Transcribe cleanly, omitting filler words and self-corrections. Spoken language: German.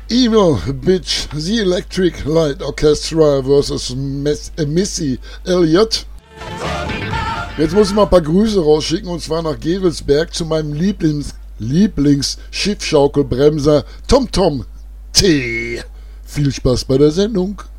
Evil Bitch, The Electric Light Orchestra vs. Missy Elliott. Jetzt muss ich mal ein paar Grüße rausschicken, und zwar nach Gevelsberg zu meinem Lieblings-Schiffschaukelbremser TomTom T. Viel Spaß bei der Sendung.